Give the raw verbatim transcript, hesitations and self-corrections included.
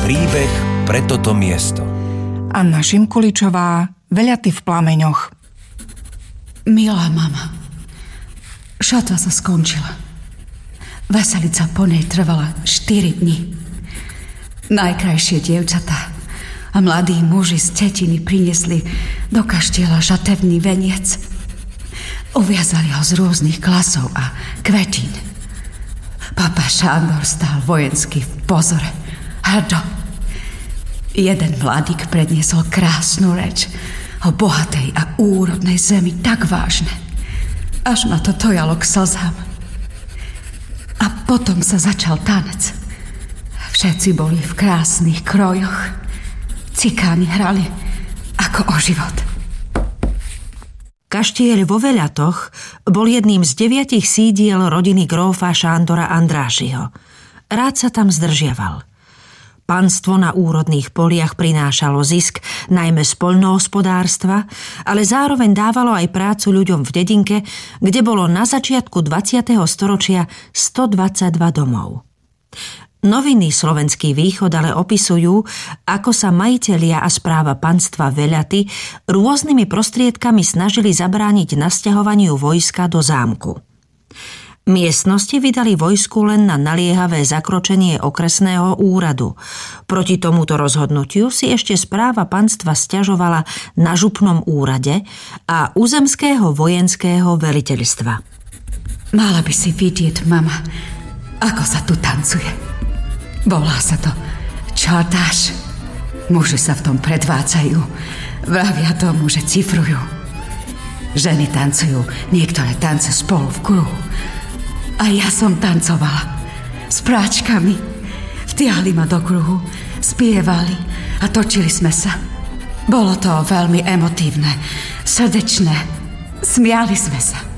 Príbeh pre toto miesto. Anna Šimkuličová, Veľaty v plameňoch. Milá mama, šatva sa skončila. Veselica po nej trvala štyri dni. Najkrajšie dievčatá a mladí muži z tetiny priniesli do kaštieľa žatevný veniec. Uviazali ho z rôznych klasov a kvetín. Papa Šándor stál vojenský v pozore. Hrdo. Jeden mladík predniesol krásnu reč o bohatej a úrodnej zemi tak vážne, až ma to tojalo k slzám. A potom sa začal tanec. Všetci boli v krásnych krojoch. Cikáni hrali ako o život. Kaštieľ vo Veľatoch bol jedným z deviatich sídiel rodiny grófa Šándora Andrášiho. Rád sa tam zdržiaval. Panstvo na úrodných poliach prinášalo zisk najmä z poľnohospodárstva, ale zároveň dávalo aj prácu ľuďom v dedinke, kde bolo na začiatku dvadsiateho storočia stodvadsaťdva domov. Noviny Slovenský východ ale opisujú, ako sa majitelia a správa panstva Veľaty rôznymi prostriedkami snažili zabrániť nasťahovaniu vojska do zámku. Miestnosti vydali vojsku len na naliehavé zakročenie okresného úradu. Proti tomuto rozhodnutiu si ešte správa panstva sťažovala na župnom úrade a uzemského vojenského veliteľstva. Mala by si vidieť, mama, ako sa tu tancuje. Volá sa to čardáš. Muži sa v tom predvádzajú. Vravia tomu, že cifrujú. Ženy tancujú niektoré tance spolu v kruhu. A ja som tancovala s práčkami. Vtiahli ma do kruhu, spievali a točili sme sa. Bolo to veľmi emotívne, srdečné. Smiali sme sa.